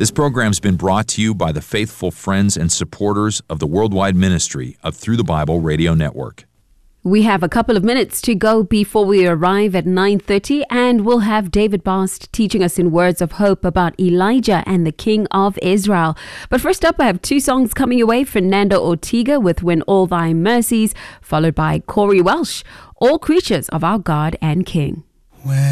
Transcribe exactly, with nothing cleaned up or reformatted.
This program's been brought to you by the faithful friends and supporters of the worldwide ministry of Through the Bible Radio Network. We have a couple of minutes to go before we arrive at nine thirty, and we'll have David Bast teaching us in words of hope about Elijah and the King of Israel. But first up, I have two songs coming your way. Fernando Ortega with When All Thy Mercies, followed by Corey Welsh, All Creatures of Our God and King. When